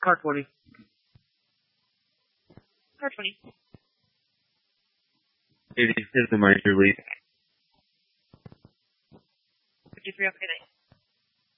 Car 20. Car 20. It is the major league. 53, have a good night.